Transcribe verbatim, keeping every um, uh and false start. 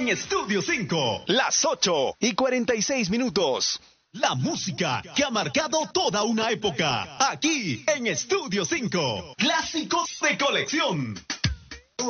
en Estudio cinco. Las ocho y cuarenta y seis minutos. La música que ha marcado toda una época. Aquí en Estudio cinco. Clásicos de colección.